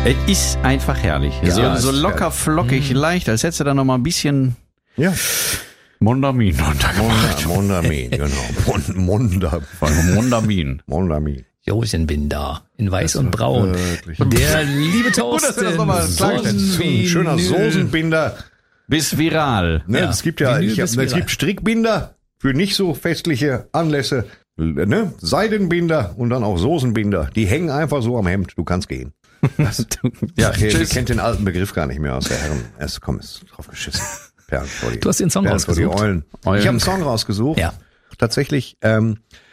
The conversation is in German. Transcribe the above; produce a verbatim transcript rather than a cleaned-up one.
Es ist einfach herrlich. Ja, so, so ist locker, geil. flockig, Mhm. leicht, als hättest du da noch mal ein bisschen Ja. Mondamin untergebracht. Mondamin, genau. Mon- Monda, Mondamin. Mondamin. Josenbinder in weiß und braun. Wirklich. Der liebe Gut, dass wir Thorsten. das nochmal klargestellt So ein schöner Soßenbinder. Bis viral. Ne, Ja, es gibt ja, Vinyl ich hab, bis es viral. gibt Strickbinder für nicht so festliche Anlässe. Ne? Seidenbinder und dann auch Soßenbinder. Die hängen einfach so am Hemd. Du kannst gehen. Das, Ja, ihr, ihr tschüss. kennt den alten Begriff gar nicht mehr aus der Herren. Es komm, ist drauf geschissen. Perlen vor die, Du hast den Song Perlen vor die rausgesucht. Eulen. Eulen. Ich habe einen Song rausgesucht. Ja. Tatsächlich ähm,